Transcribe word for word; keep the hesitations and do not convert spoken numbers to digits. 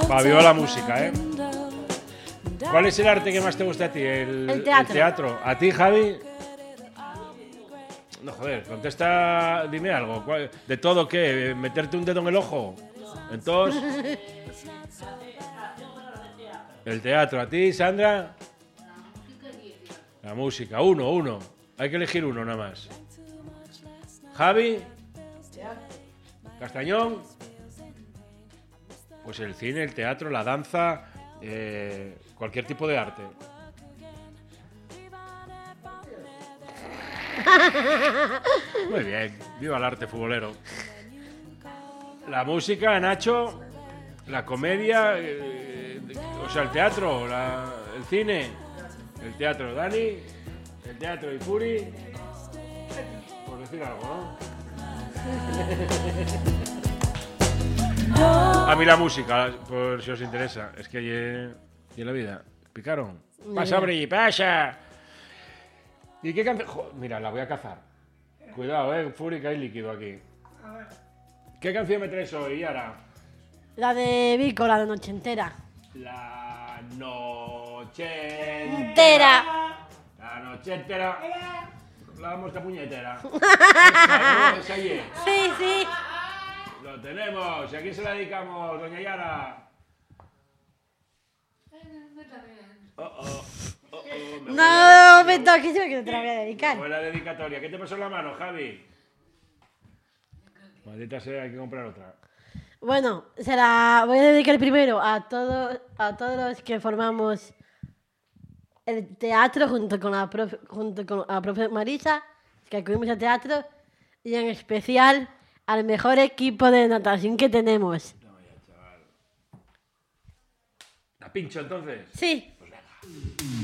Va, viva la música, ¿eh? ¿Cuál es el arte que más te gusta a ti? El, El teatro. el teatro. ¿A ti, Javi? No, joder, contesta, dime algo. ¿Cuál- ¿De todo qué? ¿Meterte un dedo en el ojo? Entonces... El teatro. ¿A ti, Sandra? La música. Uno, uno. Hay que elegir uno nada más. Javi. Castañón. Pues el cine, el teatro, la danza, eh, cualquier tipo de arte. Muy bien, viva el arte futbolero. La música, Nacho, la comedia, eh, o sea, el teatro, la- el cine, el teatro, Dani, el teatro y Furi, por decir algo, ¿no? A mí la música, por si os interesa, es que y, y en la vida, picaron. Pasa, Bri, pasa. ¿Y qué canción? Jo, mira, la voy a cazar. Cuidado, eh, Furi, que hay líquido aquí. ¿Qué canción me traes hoy, Yara? La de Vico, la de Noche Entera. La noche Entera. La noche entera. La mosca puñetera. Esa, esa ahí es. Sí, sí. Lo tenemos. ¿Y a quién se la dedicamos, doña Yara? Oh, oh, oh, oh, me No, huele- me toques, yo que te la voy a me dedicar. huele la dedicatoria. ¿Qué te pasó en la mano, Javi? Maldita sea, hay que comprar otra. Bueno, se la voy a dedicar primero a todos, a todos los que formamos el teatro junto con la profe, junto con la profe Marisa, que acudimos al teatro, y en especial al mejor equipo de natación que tenemos. ¿La pincho entonces? Sí.